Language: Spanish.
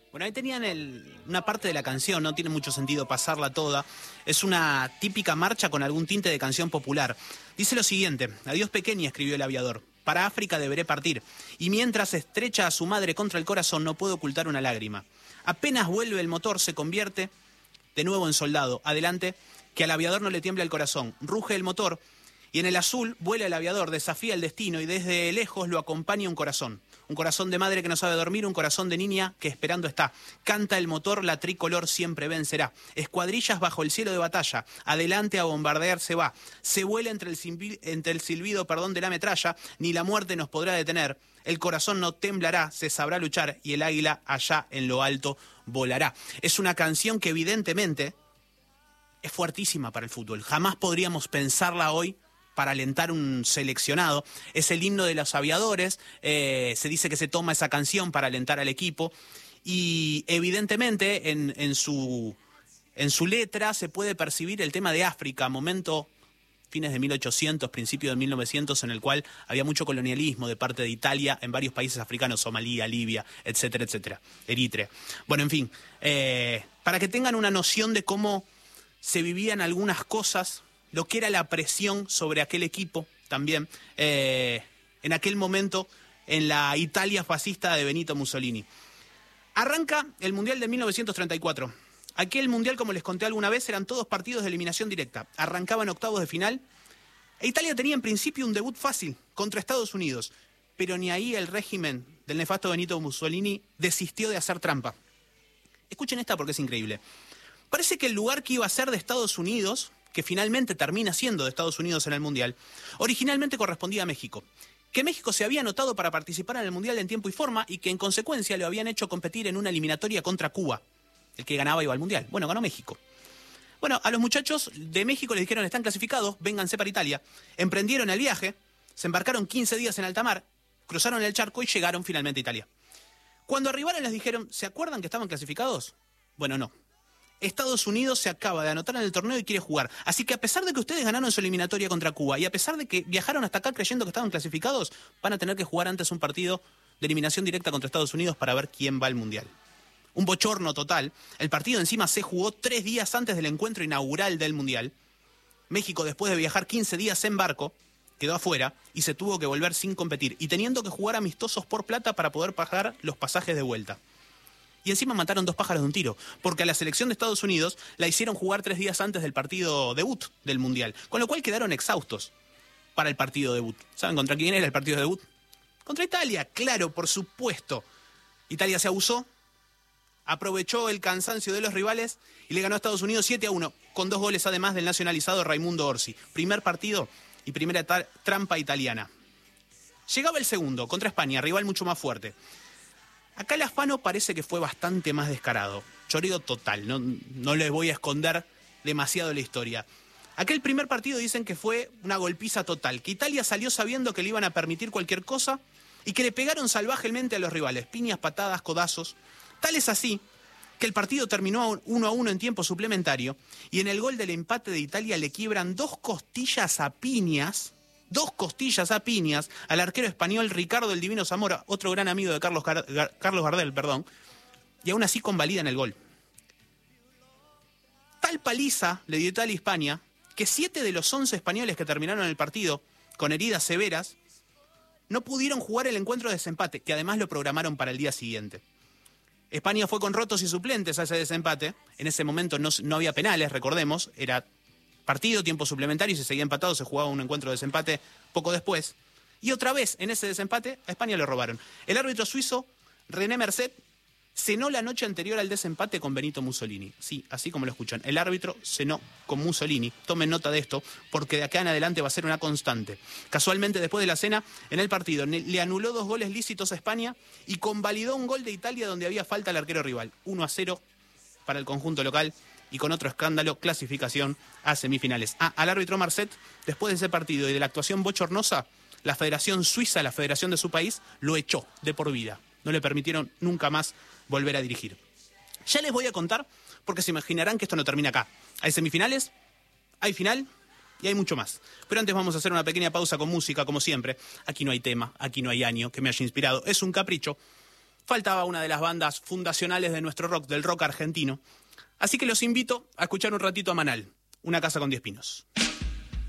Bueno, ahí tenían una parte de la canción, no tiene mucho sentido pasarla toda. Es una típica marcha con algún tinte de canción popular. Dice lo siguiente: adiós pequeña, escribió el aviador. Para África deberé partir. Y mientras estrecha a su madre contra el corazón, no puedo ocultar una lágrima. Apenas vuelve el motor, se convierte de nuevo en soldado. Adelante, que al aviador no le tiembla el corazón. Ruge el motor y en el azul vuela el aviador, desafía el destino y desde lejos lo acompaña un corazón. Un corazón de madre que no sabe dormir, un corazón de niña que esperando está. Canta el motor, la tricolor siempre vencerá. Escuadrillas bajo el cielo de batalla, adelante a bombardear se va. Se vuela entre el silbido de la metralla, ni la muerte nos podrá detener. El corazón no temblará, se sabrá luchar y el águila allá en lo alto volará. Es una canción que evidentemente es fuertísima para el fútbol. Jamás podríamos pensarla hoy para alentar un seleccionado. Es el himno de los aviadores, se dice que se toma esa canción para alentar al equipo y evidentemente en su letra se puede percibir el tema de África, momento fines de 1800, principios de 1900, en el cual había mucho colonialismo de parte de Italia en varios países africanos, Somalia, Libia, etcétera, etcétera, Eritrea. Bueno, en fin, para que tengan una noción de cómo se vivían algunas cosas, lo que era la presión sobre aquel equipo también, en aquel momento, en la Italia fascista de Benito Mussolini. Arranca el Mundial de 1934. Aquel Mundial, como les conté alguna vez, eran todos partidos de eliminación directa. Arrancaban octavos de final. E Italia tenía en principio un debut fácil contra Estados Unidos, pero ni ahí el régimen del nefasto Benito Mussolini desistió de hacer trampa. Escuchen esta porque es increíble. Parece que el lugar que iba a ser de Estados Unidos, que finalmente termina siendo de Estados Unidos en el Mundial, originalmente correspondía a México. Que México se había anotado para participar en el Mundial en tiempo y forma y que en consecuencia lo habían hecho competir en una eliminatoria contra Cuba. El que ganaba iba al Mundial. Bueno, ganó México. Bueno, a los muchachos de México les dijeron: están clasificados, vénganse para Italia. Emprendieron el viaje, se embarcaron 15 días en alta mar, cruzaron el charco y llegaron finalmente a Italia. Cuando arribaron les dijeron: ¿se acuerdan que estaban clasificados? Bueno, no. Estados Unidos se acaba de anotar en el torneo y quiere jugar. Así que a pesar de que ustedes ganaron su eliminatoria contra Cuba y a pesar de que viajaron hasta acá creyendo que estaban clasificados, van a tener que jugar antes un partido de eliminación directa contra Estados Unidos para ver quién va al Mundial. Un bochorno total. El partido encima se jugó 3 días antes del encuentro inaugural del Mundial. México, después de viajar 15 días en barco, quedó afuera y se tuvo que volver sin competir y teniendo que jugar amistosos por plata para poder pagar los pasajes de vuelta. Y encima mataron 2 pájaros de un tiro, porque a la selección de Estados Unidos la hicieron jugar 3 días antes del partido debut del Mundial, con lo cual quedaron exhaustos para el partido debut. ¿Saben contra quién era el partido debut? Contra Italia, claro, por supuesto. Italia se abusó, aprovechó el cansancio de los rivales y le ganó a Estados Unidos 7-1, con 2 goles además del nacionalizado Raimundo Orsi. Primer partido y primera trampa italiana. Llegaba el segundo, contra España, rival mucho más fuerte. Acá el afano parece que fue bastante más descarado. Choreo total, no les voy a esconder demasiado la historia. Aquel primer partido dicen que fue una golpiza total, que Italia salió sabiendo que le iban a permitir cualquier cosa y que le pegaron salvajemente a los rivales, piñas, patadas, codazos. Tal es así que el partido terminó 1-1 en tiempo suplementario y en el gol del empate de Italia le quiebran 2 costillas a piñas al arquero español Ricardo el Divino Zamora, otro gran amigo de Carlos Gardel, y aún así convalidan el gol. Tal paliza le dio Italia a España que 7 de los 11 españoles que terminaron el partido con heridas severas no pudieron jugar el encuentro de desempate, que además lo programaron para el día siguiente. España fue con rotos y suplentes a ese desempate. En ese momento no había penales, recordemos, era partido, tiempo suplementario, y si seguía empatado se jugaba un encuentro de desempate poco después. Y otra vez, en ese desempate, a España le robaron. El árbitro suizo, René Merced, cenó la noche anterior al desempate con Benito Mussolini. Sí, así como lo escuchan. El árbitro cenó con Mussolini. Tomen nota de esto, porque de acá en adelante va a ser una constante. Casualmente, después de la cena, en el partido, le anuló 2 goles lícitos a España y convalidó un gol de Italia donde había falta al arquero rival. 1-0 para el conjunto local. Y con otro escándalo, clasificación a semifinales. Al árbitro Marcet, después de ese partido y de la actuación bochornosa, la Federación Suiza, la federación de su país, lo echó de por vida. No le permitieron nunca más volver a dirigir. Ya les voy a contar, porque se imaginarán que esto no termina acá. Hay semifinales, hay final y hay mucho más. Pero antes vamos a hacer una pequeña pausa con música, como siempre. Aquí no hay tema, aquí no hay año que me haya inspirado. Es un capricho. faltaba una de las bandas fundacionales de nuestro rock, del rock argentino. Así que los invito a escuchar un ratito a Manal, Una casa con 10 pinos.